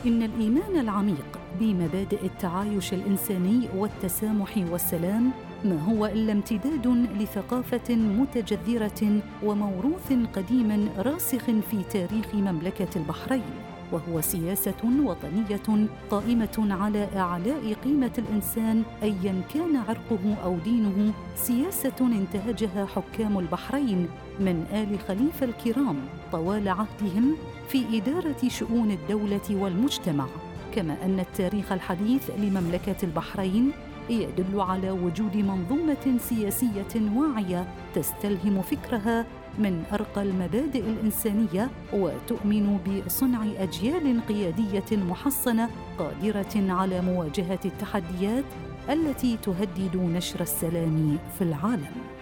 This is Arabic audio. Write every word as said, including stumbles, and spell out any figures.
إن الإيمان العميق بمبادئ التعايش الإنساني والتسامح والسلام ما هو إلا امتداد لثقافة متجذرة وموروث قديم راسخ في تاريخ مملكة البحرين، وهو سياسة وطنية قائمة على إعلاء قيمة الإنسان أياً كان عرقه أو دينه، سياسة انتهجها حكام البحرين من آل خليفة الكرام طوال عهدهم في إدارة شؤون الدولة والمجتمع. كما أن التاريخ الحديث لمملكة البحرين يدل على وجود منظومة سياسية واعية تستلهم فكرها من أرقى المبادئ الإنسانية وتؤمن بصنع أجيال قيادية محصنة قادرة على مواجهة التحديات التي تهدد نشر السلام في العالم.